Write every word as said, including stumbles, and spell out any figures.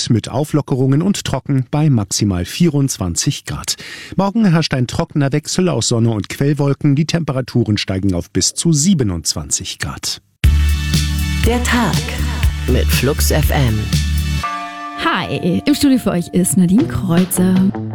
bewölkt mit Auflockerungen und trocken bei maximal vierundzwanzig Grad. Morgen herrscht ein trockener Wechsel aus Sonne und Quellwolken. Die Temperaturen steigen auf bis zu siebenundzwanzig Grad. Der Tag mit Flux F M. Hi, im Studio für euch ist Nadine Kreuzer.